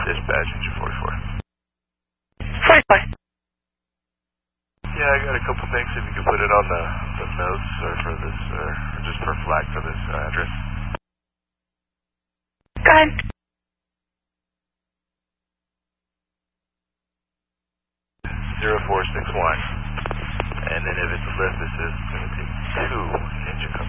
Dispatch, engine 44. 44. Yeah, I got a couple things if you can put it on the notes or for this, or just for flag for this address. Go ahead. 0461. And then if it's a lift assist, it's going to take 2 engine